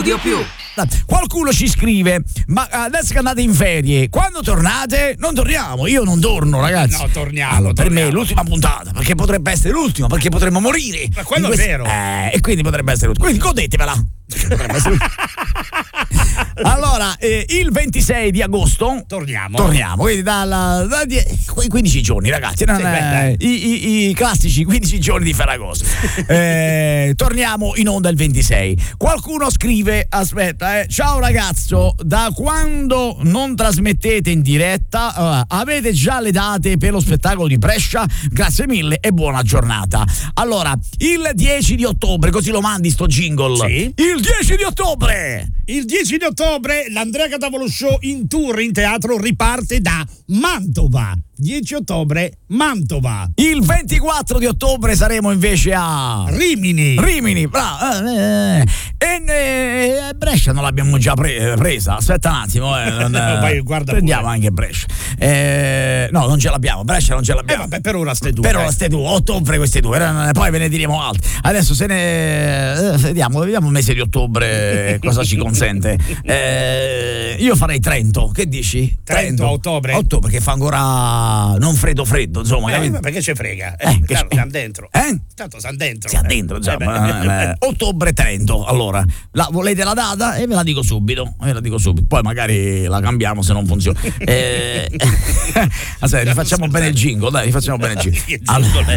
Studio Più. Qualcuno ci scrive: ma adesso che andate in ferie, quando tornate? Non torniamo, io non torno, ragazzi. No, torniamo. Allora, per me è l'ultima puntata, perché potrebbe essere l'ultima, perché potremmo morire. Ma quello è vero. E quindi potrebbe essere l'ultima. Quindi godetevela. Allora, il 26 di agosto torniamo, quindi da 15 giorni, ragazzi, i classici 15 giorni di Ferragosto. Torniamo in onda il 26. Qualcuno scrive: aspetta, ciao ragazzo, da quando non trasmettete in diretta avete già le date per lo spettacolo di Brescia? Grazie mille e buona giornata. Allora, il 10 di ottobre, così lo mandi sto jingle. Sì. Il 10 di ottobre l'Andrea Catavolo Show in tour in teatro riparte da Mantova. 10 ottobre Mantova. Il 24 di ottobre saremo invece a Rimini, bravo. Brescia non l'abbiamo già presa. Aspetta un attimo, vai, guarda, prendiamo pure. anche Brescia. No, non ce l'abbiamo. Brescia non ce l'abbiamo. Vabbè, per ora ste due. Per ora ste due, ottobre queste due, poi ve ne diremo altri. Adesso vediamo il mese di ottobre cosa ci consente. Io farei Trento, che dici? Trento a ottobre, che fa ancora non freddo, insomma. Ma perché ci frega? Siamo dentro. Tanto siamo dentro. Siamo dentro, ottobre Trento. Allora, volete la data? E ve la dico subito. Poi magari la cambiamo se non funziona. Aspetta, rifacciamo bene il jingle, dai, rifacciamo bene il jingle. Allora,